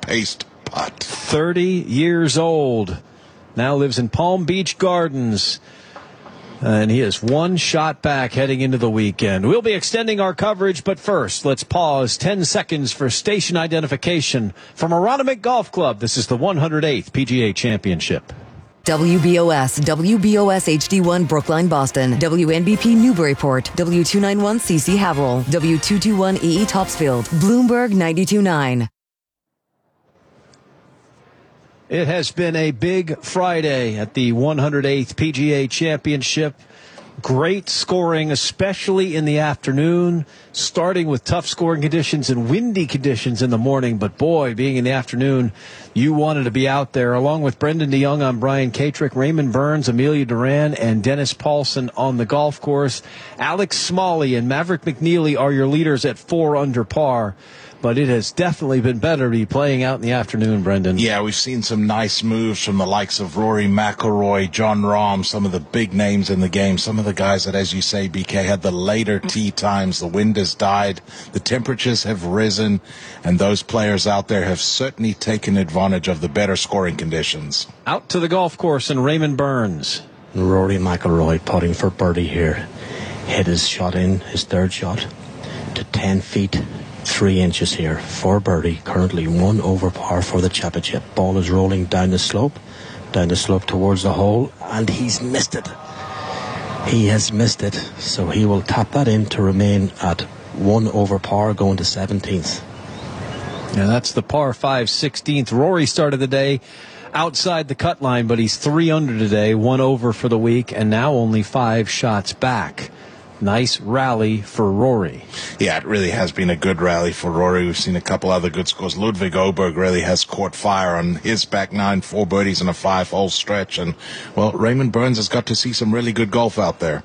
paste putt. 30 years old. Now lives in Palm Beach Gardens. And he is one shot back heading into the weekend. We'll be extending our coverage, but first, let's pause 10 seconds for station identification from Aronimink Golf Club. This is the 108th PGA Championship. WBOS HD1 Brookline, Boston. WNBP Newburyport. W291CC Haverhill. W221EE Topsfield. Bloomberg 92.9. It has been a big Friday at the 108th PGA Championship. Great scoring, especially in the afternoon, starting with tough scoring conditions and windy conditions in the morning. But boy, being in the afternoon, you wanted to be out there. Along with Brendan DeYoung, I'm Brian Katrick, Raymond Burns, Amelia Duran, and Dennis Paulson on the golf course. Alex Smalley and Maverick McNeely are your leaders at 4 under par. But it has definitely been better to be playing out in the afternoon, Brendan. Yeah, we've seen some nice moves from the likes of Rory McIlroy, Jon Rahm, some of the big names in the game, some of the guys that, as you say, BK, had the later tee times. The wind has died, the temperatures have risen, and those players out there have certainly taken advantage of the better scoring conditions. Out to the golf course and Raymond Burns. Rory McIlroy putting for birdie here. Hit his shot in, his third shot, to 10 feet. 3 inches here for birdie. Currently 1 over par for the championship. Ball is rolling down the slope towards the hole, and he's missed it. He has missed it, so he will tap that in to remain at 1 over par, going to 17th. Yeah, that's the par 5 16th. Rory started the day outside the cut line, but he's 3 under today, 1 over for the week, and now only 5 shots back. Nice rally for Rory. Yeah, it really has been a good rally for Rory. We've seen a couple other good scores. Ludwig Oberg really has caught fire on his back nine, 4 birdies in a 5-hole stretch. And, well, Raymond Burns has got to see some really good golf out there.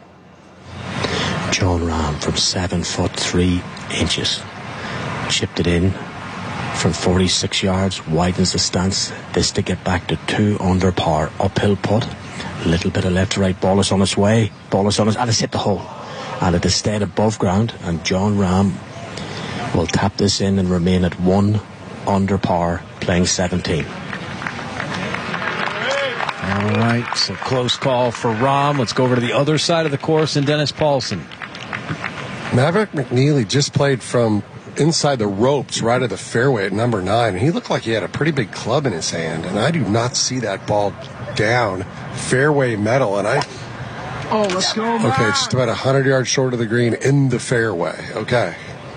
Jon Rahm from 7 foot 3 inches. Chipped it in from 46 yards, widens the stance. This to get back to 2 under par. Uphill putt. A little bit of left to right. Ball is on its way. And it's hit the hole. And it has stayed above ground. And Jon Rahm will tap this in and remain at 1 under par, playing 17. All right, so close call for Rahm. Let's go over to the other side of the course and Dennis Paulson. Maverick McNeely just played from inside the ropes right at the fairway at number 9. And he looked like he had a pretty big club in his hand. And I do not see that ball down fairway metal. And let's go. Okay, it's just about 100 yards short of the green in the fairway. Okay.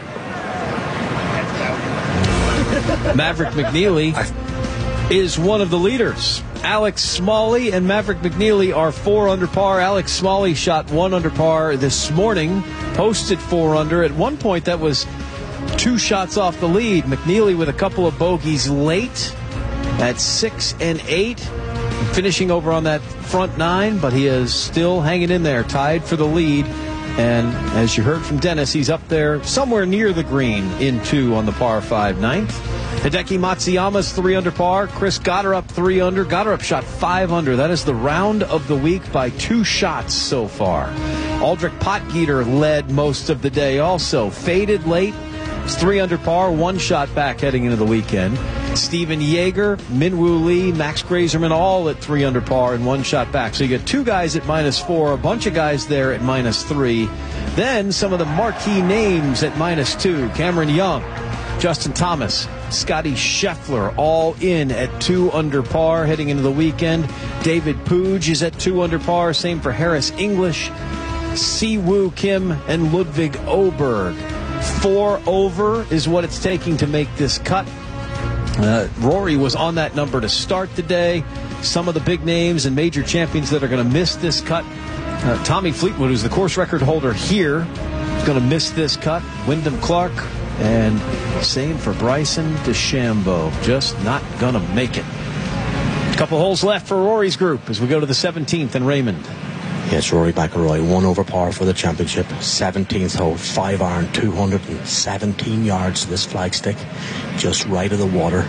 Maverick McNeely is one of the leaders. Alex Smalley and Maverick McNeely are 4 under par. Alex Smalley shot 1 under par this morning, posted 4 under. At one point, that was 2 shots off the lead. McNeely with a couple of bogeys late at 6 and 8. Finishing over on that front 9, but he is still hanging in there, tied for the lead. And as you heard from Dennis, he's up there somewhere near the green in 2 on the par 5 9th. Hideki Matsuyama's 3 under par. Chris Gotterup 3 under. Gotterup shot 5 under. That is the round of the week by 2 shots so far. Aldrich Potgieter led most of the day also. Faded late. It's 3 under par, 1 shot back heading into the weekend. Stephen Yeager, Minwoo Lee, Max Grazerman all at 3 under par and 1 shot back. So you get 2 guys at -4, a bunch of guys there at -3. Then some of the marquee names at -2. Cameron Young, Justin Thomas, Scotty Scheffler all in at 2 under par heading into the weekend. David Puig is at 2 under par. Same for Harris English, Siwoo Kim, and Ludwig Oberg. 4 over is what it's taking to make this cut. Rory was on that number to start the day. Some of the big names and major champions that are going to miss this cut. Tommy Fleetwood, who's the course record holder here, is going to miss this cut. Wyndham Clark, and same for Bryson DeChambeau. Just not going to make it. A couple holes left for Rory's group as we go to the 17th and Raymond. Yes, Rory McIlroy, 1 over par for the championship. 17th hole, 5 iron, 217 yards. This flagstick, just right of the water.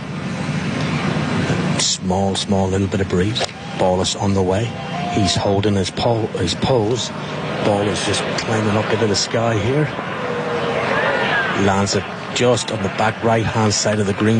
Small little bit of breeze. Ball is on the way. He's holding his pose. Ball is just climbing up into the sky here. Lands it just on the back right-hand side of the green.